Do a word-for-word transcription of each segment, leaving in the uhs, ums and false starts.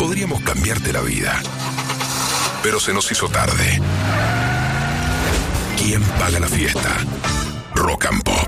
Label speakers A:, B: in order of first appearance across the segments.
A: podríamos cambiarte la vida. Pero se nos hizo tarde. ¿Quién paga la fiesta? Rock and Pop.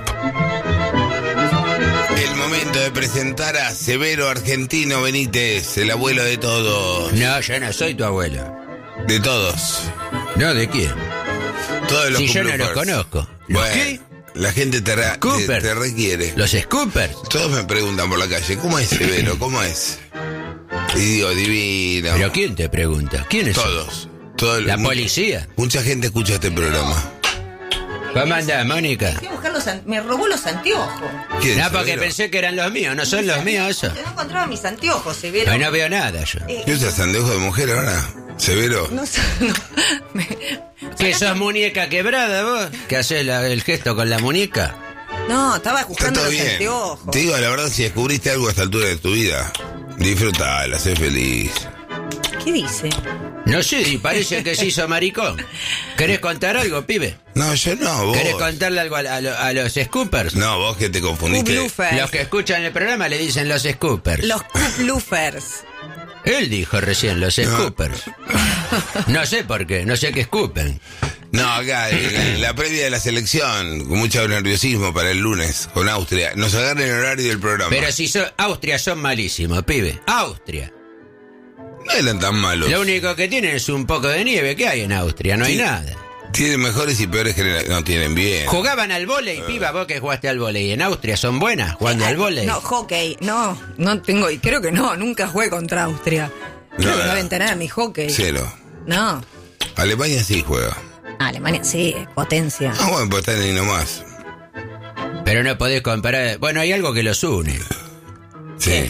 B: El momento de presentar a Severo Argentino Benítez, el abuelo de todos.
C: No, yo no soy tu abuelo.
B: De todos.
C: No, ¿de quién?
B: Todos los
C: Si yo no
B: Coopers.
C: los conozco. ¿Los
B: Bueno,
C: qué?
B: la gente te, ra- te,
C: Cooper.
B: te requiere.
C: ¿Los Scoopers?
B: Todos me preguntan por la calle, ¿cómo es Severo? ¿Cómo es? Y digo, divino.
C: ¿Pero quién te pregunta? ¿Quiénes son?
B: Todos. Todo el-
C: ¿La
B: mu-
C: policía?
B: Mucha gente escucha este programa.
C: ¿Cómo andás, Mónica?
D: Fui a buscar los an- me robó los anteojos.
B: ¿Quién es
C: No, porque
B: Severo?
C: pensé que eran los míos. ¿No son los míos eso?
D: No encontraba mis anteojos, Severo.
C: Ay, no veo nada yo.
D: Eh,
B: ¿Qué usas anteojos de mujer ahora? ¿Severo?
D: no sé, no. Me-
C: ¿Qué sos muñeca quebrada vos? ¿Qué haces la- el gesto con la muñeca?
D: No, estaba
B: Está
D: buscando
B: todo
D: los
B: bien.
D: anteojos.
B: Te digo la verdad, si descubriste algo a esta altura de tu vida, disfrutala, sé feliz.
D: ¿Qué dice?
C: No sé, y parece que se hizo maricón. ¿Querés contar algo, pibe?
B: No, yo no, vos.
C: ¿Querés contarle algo a, a lo- a los Scoopers?
B: No, vos que te confundiste.
D: Kublufers.
C: Los que escuchan el programa le dicen los Scoopers.
D: Los Kublufers.
C: Él dijo recién los
B: No.
C: Scoopers. No sé por qué, no sé qué escupen.
B: No, acá, en la, en la previa de la selección, con mucho nerviosismo para el lunes, con Austria. Nos agarra el horario del programa.
C: Pero si son, Austria son malísimos, pibe. Austria.
B: No eran tan malos.
C: Lo único que tienen es un poco de nieve. ¿Qué hay en Austria? No hay
B: Sí.
C: nada.
B: Tienen mejores y peores generaciones. No, tienen bien.
C: Jugaban al vóley, piba, vos que jugaste al vóley. ¿En Austria son buenas jugando al vóley?
D: No, hockey. No, no tengo. Y creo que no, nunca jugué contra Austria. Creo
B: No,
D: que no
B: no.
D: voy a enterar mi hockey.
B: Cero.
D: No.
B: Alemania sí juega.
D: Alemania, sí, potencia.
B: Ah, bueno, pues están ahí nomás.
C: Pero no podés comparar. Bueno, hay algo que los une.
B: Sí.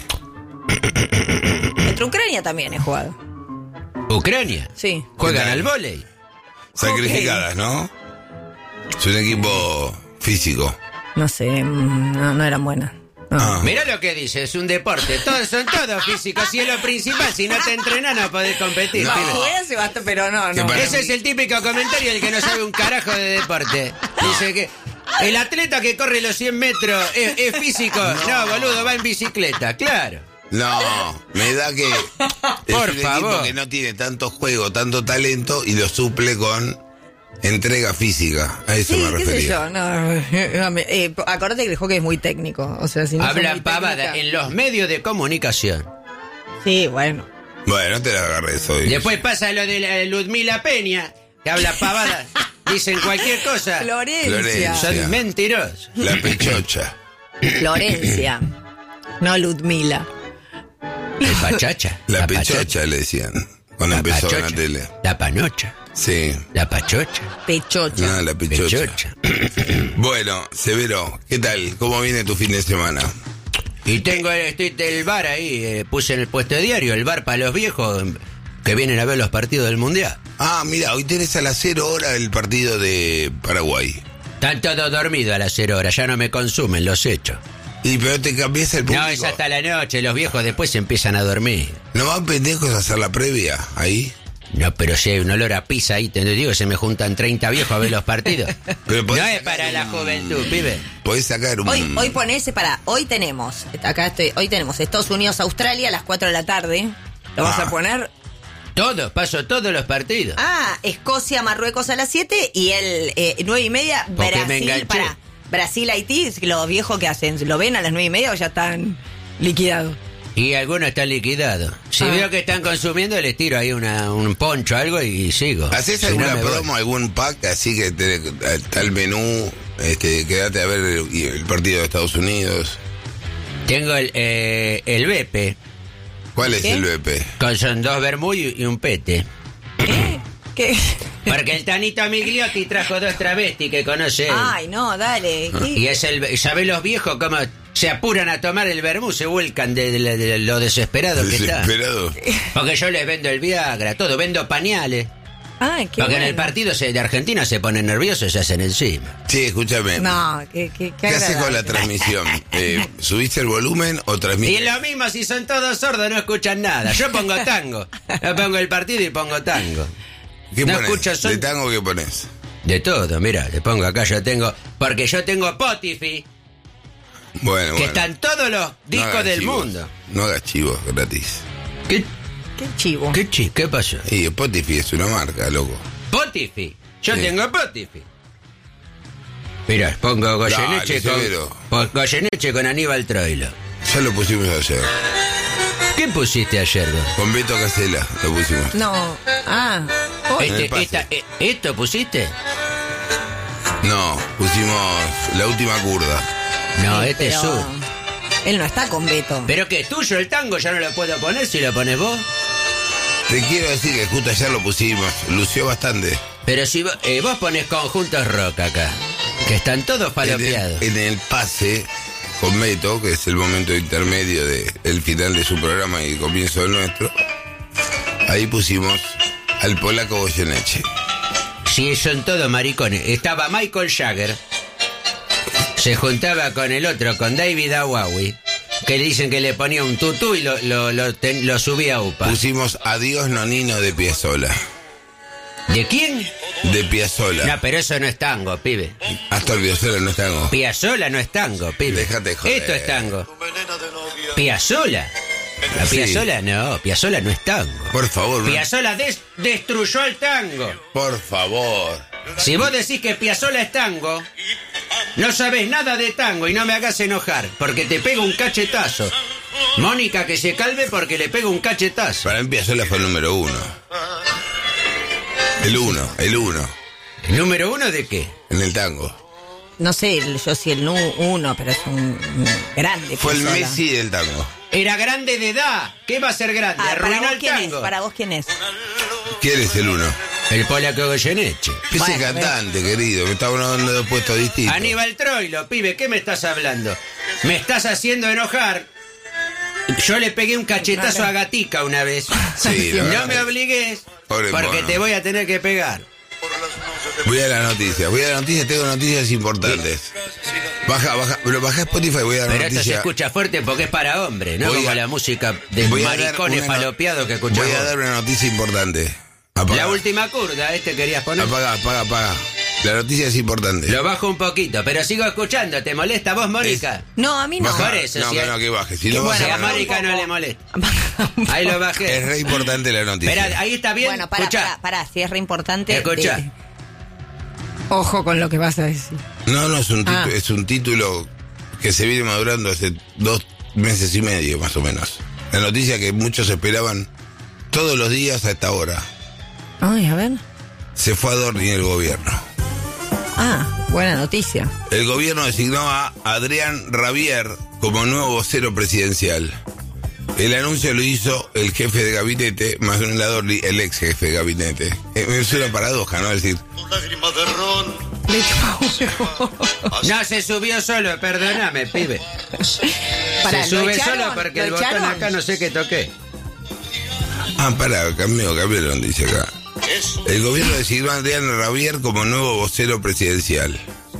D: Entre Ucrania también he jugado.
C: Ucrania.
D: Sí.
C: Juegan
B: ¿Qué tal?
C: al vóley.
B: Sacrificadas, ¿no? Es un equipo físico.
D: No sé, mm, no, no eran buenas. No.
B: Ah.
C: Mirá lo que dice, es un deporte. Todos son todos físicos. Y es lo principal. Si no te entrenás, no podés competir.
B: No.
C: pibe.
D: Jugué hace bastante, pero no,
B: Que
D: no.
B: para-
C: Ese es el típico comentario del que no sabe un carajo de deporte. Dice que el atleta que corre los cien metros es, es físico. No, boludo, va en bicicleta, claro.
B: No, me da que es
C: Por
B: un
C: favor.
B: equipo que no tiene tanto juego, tanto talento y lo suple con entrega física. A eso
D: Sí,
B: me
D: qué sé
B: refería.
D: yo, no, no, me- eh, acordate que el hockey es muy técnico, o sea, si no sos
C: Hablan
D: muy
C: pavada
D: técnica-
C: en los medios de comunicación.
D: Sí, bueno.
B: Bueno, no te la agarres hoy.
C: Después pasa lo de la Ludmila Peña, que habla pavada. Dicen cualquier cosa.
D: Florencia.
B: Florencia.
C: Son mentirosos.
B: La pechocha.
D: Florencia. No Ludmila.
C: El pachacha.
B: La,
C: pachacha.
B: pechocha le decían. Cuando
C: La
B: empezó en
C: pachocha.
B: la tele.
C: La panocha.
B: Sí.
C: La pachocha.
D: Pechocha.
B: No, la pechocha.
C: Pechocha.
B: Bueno, Severo, ¿qué tal? ¿Cómo viene tu fin de semana?
C: Y tengo el, estoy el bar ahí, eh, puse en el puesto de diario, el bar para los viejos eh, que vienen a ver los partidos del Mundial.
B: Ah, mira, hoy tenés a las cero horas el partido de Paraguay.
C: Están todos dormidos a las cero horas, ya no me consumen, los echo.
B: Y pero te cambias el público.
C: No, es hasta la noche, los viejos después se empiezan a dormir.
B: ¿No van pendejos a hacer la previa ahí?
C: No, pero si hay un olor a pizza ahí, te digo, se me juntan treinta viejos a ver los partidos.
B: Pero
C: No
B: podés
C: es
B: sacar
C: para la
B: un-
C: juventud, pibe.
B: Podés sacar un...
D: Hoy, hoy ponese para, hoy tenemos, acá estoy, hoy tenemos Estados Unidos, Australia a las cuatro de la tarde. ¿Lo vas
B: Ah.
D: a poner?
C: Todos, paso todos los partidos.
D: Ah, Escocia, Marruecos a las siete y el eh, nueve y media,
C: Porque me
D: Brasil,
C: enganché.
D: para Brasil, Haití, los viejos que hacen, ¿lo ven a las nueve y media o ya están liquidados?
C: Y algunos están liquitados. Si
D: Ah.
C: veo que están consumiendo, les tiro ahí una, un poncho, algo y sigo.
B: ¿Haces
C: Si no,
B: alguna
C: me voy.
B: promo, algún pack así que te, tal menú, este, quédate a ver el, el partido de Estados Unidos?
C: Tengo el, eh, el Bepe,
B: ¿Cuál es
D: ¿Qué?
B: el B P?
C: con son dos vermú y y un pete.
D: ¿Qué?
C: Porque el Tanito Migliotti trajo dos travestis que conoce él.
D: Ay, no, dale. ¿qué?
C: Y es el, ¿sabés los viejos cómo se apuran a tomar el vermú? Se vuelcan de, de- de lo desesperado que está.
B: Desesperado.
C: Porque yo les vendo el Viagra, todo, vendo pañales.
D: Ay, qué
C: Porque en el
D: bueno.
C: partido se- de Argentina se ponen nerviosos y se hacen encima.
B: Sí, escúchame.
D: No, qué, qué, qué
B: ¿Qué haces con la
D: agradable.
B: transmisión? Eh, ¿Subiste el volumen o
C: Y
B: transmites?
C: lo mismo si son todos sordos, no escuchan nada. Yo pongo tango. Yo pongo el partido y pongo tango.
B: ¿Qué
C: no
B: pones?
C: escucho son-
B: ¿De tango qué pones?
C: De todo, mira, le pongo acá, yo tengo. Porque yo tengo Spotify,
B: Bueno,
C: que
B: bueno.
C: están todos los
B: No
C: discos
B: hagas
C: del
B: chivos.
C: mundo.
B: No hagas chivos gratis.
C: ¿Qué?
D: Qué chivo.
C: ¿Qué chi? ¿Qué pasó?
B: Y Spotify es una marca, loco.
C: Spotify. Yo
B: Sí.
C: tengo Spotify. Mirá, pongo Goyeneche
B: Dale,
C: con,
B: Severo.
C: pon- Goyeneche con Aníbal Troilo.
B: Ya lo pusimos ayer.
C: ¿Qué pusiste ayer vos?
B: Con Beto Casella lo pusimos.
D: No. Ah. Oh,
B: En el
C: Este,
B: pase.
C: esta, eh, ¿Esto pusiste?
B: No, pusimos La Última Curda.
C: No,
D: sí,
C: este es
D: pero
C: su.
D: Él no está con Beto.
C: ¿Pero qué? ¿Tuyo el tango? ¿Ya no lo puedo poner si lo pones vos?
B: Te quiero decir que justo ayer lo pusimos. Lució bastante.
C: Pero si vos, eh, vos pones conjuntos rock acá, que están todos
B: En el,
C: falopeados.
B: en el pase con Beto, que es el momento intermedio del final de su programa y el comienzo del nuestro, ahí pusimos al polaco Goyeneche.
C: Sí, son todos maricones. Estaba Michael Jagger, se juntaba con el otro, con David Awawi, que le dicen que le ponía un tutú y lo, lo, lo, ten- lo subía a UPA.
B: Pusimos Adiós Nonino de Piazzolla.
C: ¿De quién?
B: De Piazzolla.
C: No, pero eso no es tango, pibe.
B: Hasta el Piazzolla no es tango.
C: Piazzolla no es tango, pibe.
B: Déjate joder.
C: Esto es tango. Piazzolla. La
B: Sí.
C: Piazzolla no, Piazzolla no es tango.
B: Por favor, ¿no?
C: Piazzolla des- destruyó el tango.
B: Por favor.
C: Si vos decís que Piazzolla es tango, no sabés nada de tango y no me hagas enojar, porque te pego un cachetazo. Mónica que se calve porque le pego un cachetazo.
B: Para mí Piazzolla fue el número uno. El uno, el uno.
C: ¿El número uno de qué?
B: En el tango.
D: No sé, el- yo sí el nu uno, pero es un, un grande.
B: Fue el
D: Piazzolla.
B: Messi del tango.
C: Era grande de edad. ¿Qué va a ser grande?
D: Ah, para
C: Arruinó
D: vos
C: el
D: quién es,
C: tango.
D: para vos quién es.
B: ¿Quién es el uno?
C: El polaco Goyeneche.
B: Ese
D: Bueno,
B: cantante, querido. Me estaban dando dos puestos distintos.
C: Aníbal Troilo, pibe, ¿qué me estás hablando? Me estás haciendo enojar. Yo le pegué un cachetazo a Gatica una vez.
B: Sí, la
C: no
B: verdad.
C: me obligues,
B: Pobre
C: porque
B: mono.
C: te voy a tener que pegar.
B: Voy a la noticia. Voy a la noticia, tengo noticias importantes. Baja, baja, pero baja Spotify, voy a la
C: Pero esto se
B: noticia.
C: escucha fuerte porque es para hombre, no
B: Voy
C: como
B: a-
C: la música de
B: voy a dar
C: maricones
B: una no-
C: falopeados que escuchamos.
B: Voy a dar una noticia importante. Apaga.
C: La última curda, este querías poner.
B: Apaga, apaga, apaga. La noticia es importante.
C: Lo bajo un poquito, pero sigo escuchando. ¿Te molesta vos, Mónica?
D: No, a mí no.
B: Baja.
C: Por eso,
B: no,
C: si
B: que
C: hay-
B: no, que baje. Si
C: Que
B: no
C: bueno,
B: baja,
C: a
B: no.
C: Mónica no le molesta. Ahí lo bajé.
B: Es re importante la noticia.
C: Esperá, ahí está bien.
D: Bueno, para,
C: Escuchá.
D: para, para, si es re importante.
C: Escuchá.
D: de- Ojo con lo que vas a decir.
B: No, no, es un,
D: Ah.
B: título, es un título que se viene madurando hace dos meses y medio, más o menos. La noticia que muchos esperaban todos los días a esta hora.
D: Ay, a ver.
B: Se fue a Dorni el gobierno.
D: Ah, buena noticia.
B: El gobierno designó a Adrián Rabier como nuevo vocero presidencial. El anuncio lo hizo el jefe de gabinete, Manuel Adorni, el ex jefe de gabinete. Eh, Es una paradoja, ¿no? Es decir,
D: Le chupa huevo.
C: No, se subió solo, perdóname, pibe.
D: Pará,
C: se
D: ¿lo
C: sube
D: echaron?
C: solo porque
D: ¿Lo
C: el botón
D: echaron?
C: acá no sé qué toqué.
B: ah, pará, cambió, cambiaron, dice acá. El gobierno designó a Adrián Rabier como nuevo vocero presidencial.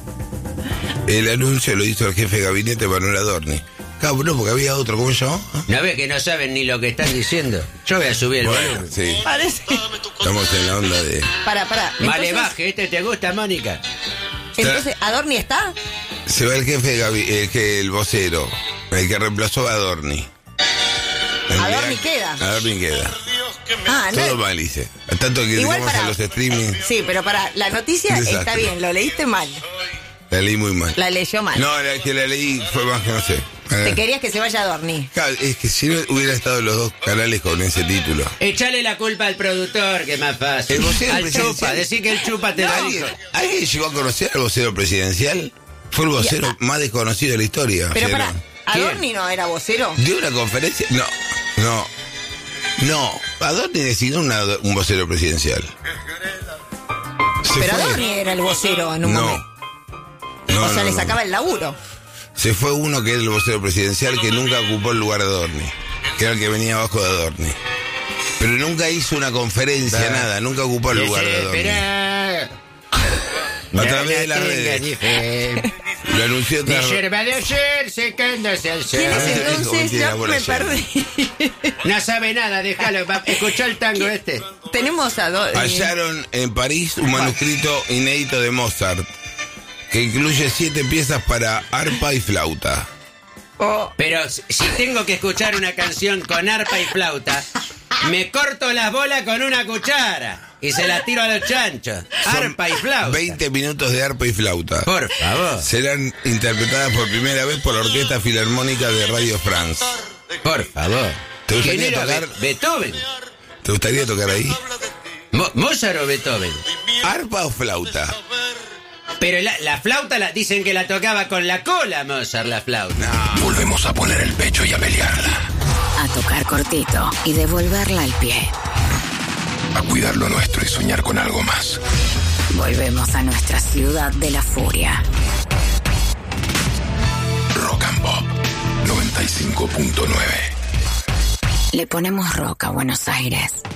B: El anuncio lo hizo el jefe de gabinete, Manuel Adorni. Cabrón, porque había otro, ¿cómo se llama?
C: ¿No ves que no saben ni lo que están diciendo? Yo voy a subir el
B: Bueno,
C: volumen.
B: sí,
D: Parece.
B: estamos en la onda de...
D: Para, para.
C: Vale,
D: Entonces,
C: baje, ¿este te gusta, Mónica?
D: entonces, ¿Adorni está?
B: Se va el jefe de gabinete, el, que- el vocero, el que reemplazó a Adorni. El
D: Adorni
B: día-
D: queda.
B: Adorni queda.
D: Ah,
B: Todo
D: no.
B: mal hice. Tanto que
D: Igual
B: digamos
D: para-
B: a los streaming,
D: Sí, pero para, la noticia
B: Un desastre.
D: está bien, lo leíste mal.
B: la leí muy mal.
D: La leyó mal.
B: No, la que la leí fue más que no sé.
D: Te querías que se vaya Adorni.
B: Claro, es que si no hubiera estado los dos canales con ese título.
C: Echale la culpa al productor, que es más fácil.
B: El vocero
C: Al
B: presidencial.
C: chupa, decí que el chupa te lo
B: ¿Alguien,
C: dijo.
B: ¿Alguien llegó a conocer al vocero presidencial? Fue el vocero
D: Ya.
B: más desconocido de la historia.
D: Pero
B: o sea,
D: para,
B: no.
D: ¿Adorni no era vocero?
B: ¿Dio una conferencia? No, no, no. Adorni designó una- un vocero presidencial. Se
D: Pero
B: fue.
D: Adorni era el vocero en un
B: No.
D: momento.
B: No,
D: O sea,
B: no,
D: le
B: no.
D: sacaba el laburo.
B: Se fue uno que era el vocero presidencial que nunca ocupó el lugar de Adorni, que era el que venía abajo de Adorni. Pero nunca hizo una conferencia, nada, nunca ocupó el lugar de Adorni.
C: Espera.
B: A través de las redes. Lo anunció
C: De
B: otra
C: yerba de ayer, secándose al
D: ¿Quién
C: sol.
D: es
B: Ah,
D: entonces?
B: tiene
D: Ya
B: la bola
D: me
B: llena.
D: perdí.
C: No sabe nada, déjalo. va- Escuchá el tango este.
D: Tenemos a Adorni.
B: Hallaron en París un manuscrito inédito de Mozart que incluye siete piezas para arpa y flauta.
D: Oh,
C: Pero si si tengo que escuchar una canción con arpa y flauta, Me corto las bolas con una cuchara y se las tiro a los chanchos. Arpa y flauta.
B: veinte minutos de arpa y flauta.
C: Por favor.
B: Serán interpretadas por primera vez por la Orquesta Filarmónica de Radio France.
C: Por favor.
B: ¿Te gustaría
C: ¿Quién era
B: tocar?
C: Be- Beethoven.
B: ¿Te gustaría tocar ahí?
C: Mo- ¿Mozart o Beethoven?
B: ¿Arpa o flauta?
C: Pero la, la flauta la, dicen que la tocaba con la cola Mozart, la flauta.
B: No.
A: Volvemos a poner el pecho y a pelearla.
E: A tocar cortito y devolverla al pie.
A: A cuidar lo nuestro y soñar con algo más.
E: Volvemos a nuestra ciudad de la furia.
A: Rock and Pop noventa y cinco punto nueve.
E: Le ponemos rock a Buenos Aires.